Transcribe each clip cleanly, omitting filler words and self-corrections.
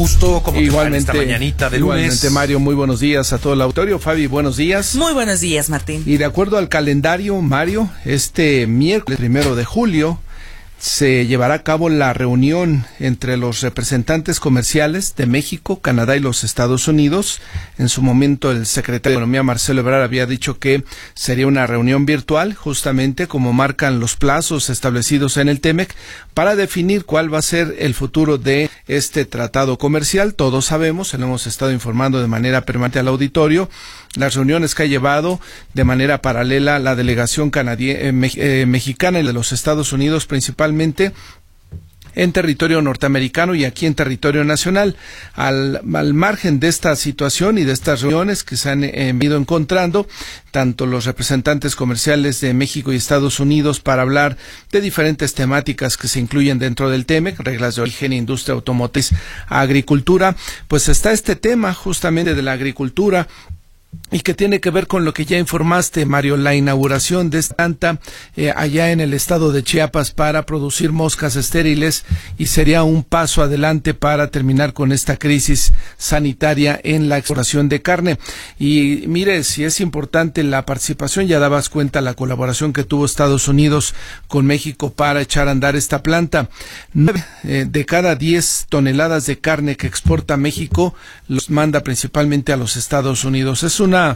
Gusto, como igualmente, esta mañanita de lunes. Igualmente, Mario, muy buenos días a todo el auditorio. Fabi, buenos días. Muy buenos días, Martín. Y de acuerdo al calendario, Mario, este miércoles 1 de julio se llevará a cabo la reunión entre los representantes comerciales de México, Canadá y los Estados Unidos. En su momento el secretario de Economía, Marcelo Ebrard, había dicho que sería una reunión virtual, justamente como marcan los plazos establecidos en el TEMEC, para definir cuál va a ser el futuro de este tratado comercial. Todos sabemos, se lo hemos estado informando de manera permanente al auditorio, las reuniones que ha llevado de manera paralela la delegación mexicana y de los Estados Unidos, principalmente en territorio norteamericano y aquí en territorio nacional. Al margen de esta situación y de estas reuniones que se han ido encontrando, tanto los representantes comerciales de México y Estados Unidos para hablar de diferentes temáticas que se incluyen dentro del TEMEC, reglas de origen, industria automotriz, agricultura, pues está este tema justamente de la agricultura, y que tiene que ver con lo que ya informaste, Mario, la inauguración de esta planta allá en el estado de Chiapas para producir moscas estériles, y sería un paso adelante para terminar con esta crisis sanitaria en la exportación de carne. Y mire, si es importante la participación, ya dabas cuenta la colaboración que tuvo Estados Unidos con México para echar a andar esta planta. 9 de cada 10 toneladas de carne que exporta México los manda principalmente a los Estados Unidos. Es una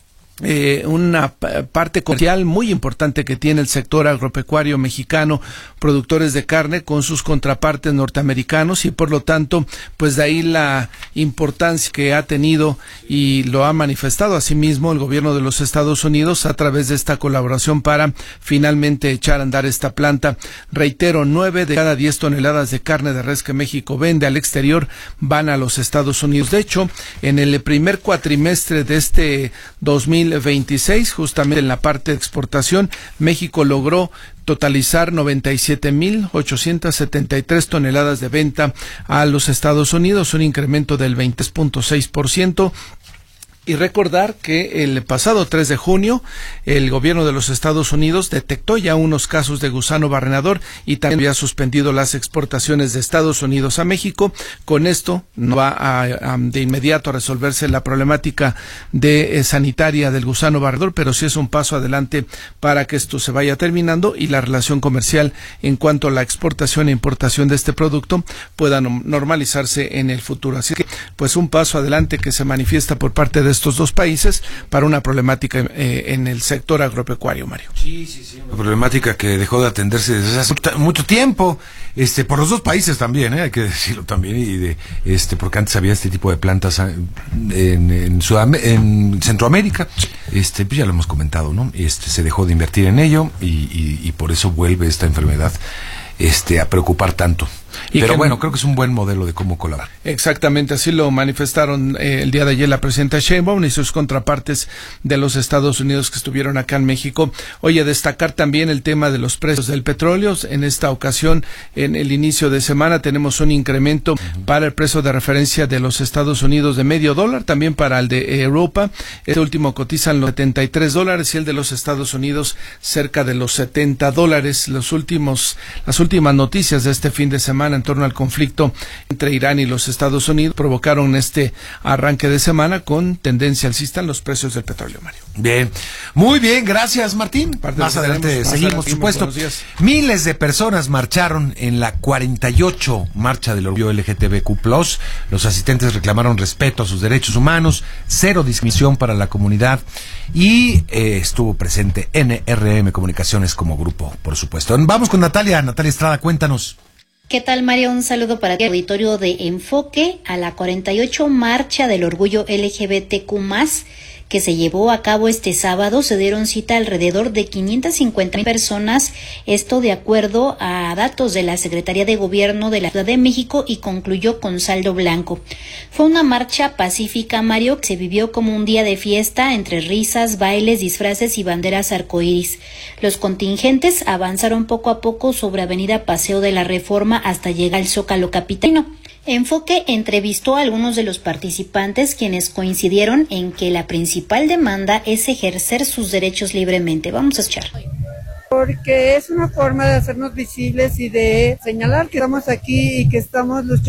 parte comercial muy importante que tiene el sector agropecuario mexicano, productores de carne con sus contrapartes norteamericanos, y por lo tanto, pues de ahí la importancia que ha tenido y lo ha manifestado asimismo el gobierno de los Estados Unidos a través de esta colaboración para finalmente echar a andar esta planta. Reitero, 9 de cada 10 toneladas de carne de res que México vende al exterior van a los Estados Unidos. De hecho, en el primer cuatrimestre de este 2026, justamente en la parte de exportación, México logró totalizar 97,873 toneladas de venta a los Estados Unidos, un incremento del 20.6%. Y recordar que el pasado 3 de junio el gobierno de los Estados Unidos detectó ya unos casos de gusano barrenador y también había suspendido las exportaciones de Estados Unidos a México. Con esto no va de inmediato a resolverse la problemática sanitaria del gusano barrenador, pero sí es un paso adelante para que esto se vaya terminando y la relación comercial en cuanto a la exportación e importación de este producto pueda normalizarse en el futuro. Así que, pues, un paso adelante que se manifiesta por parte de estos dos países para una problemática en el sector agropecuario, Mario. Sí, una problemática que dejó de atenderse desde hace mucho tiempo, por los dos países también, hay que decirlo también, y porque antes había este tipo de plantas en Centroamérica, pues ya lo hemos comentado, ¿no? Se dejó de invertir en ello y por eso vuelve esta enfermedad a preocupar tanto. Pero bueno, creo que es un buen modelo de cómo colaborar. Exactamente, así lo manifestaron el día de ayer la presidenta Sheinbaum y sus contrapartes de los Estados Unidos que estuvieron acá en México. Oye, destacar también el tema de los precios del petróleo. En esta ocasión, en el inicio de semana, tenemos un incremento para el precio de referencia de los Estados Unidos de $0.50, también para el de Europa. Este último cotizan los $73 y el de los Estados Unidos cerca de los $70. Las últimas noticias de este fin de semana en torno al conflicto entre Irán y los Estados Unidos provocaron este arranque de semana con tendencia alcista en los precios del petróleo, Mario. Bien, muy bien, gracias, Martín. Más adelante seguimos, por supuesto. Miles de personas marcharon en la 48 marcha del orgullo LGTBQ+. Los asistentes reclamaron respeto a sus derechos humanos, cero discriminación para la comunidad, y estuvo presente NRM Comunicaciones como grupo, por supuesto. Vamos con Natalia Estrada, cuéntanos. ¿Qué tal, Mario? Un saludo para el auditorio de Enfoque a la 48 Marcha del Orgullo LGBTQ+, que se llevó a cabo este sábado. Se dieron cita alrededor de 550,000 personas, esto de acuerdo a datos de la Secretaría de Gobierno de la Ciudad de México, y concluyó con saldo blanco. Fue una marcha pacífica, Mario, que se vivió como un día de fiesta entre risas, bailes, disfraces y banderas arcoíris. Los contingentes avanzaron poco a poco sobre Avenida Paseo de la Reforma hasta llegar al Zócalo capitalino. Enfoque entrevistó a algunos de los participantes, quienes coincidieron en que la principal demanda es ejercer sus derechos libremente. Vamos a escuchar. Porque es una forma de hacernos visibles y de señalar que estamos aquí y que estamos luchando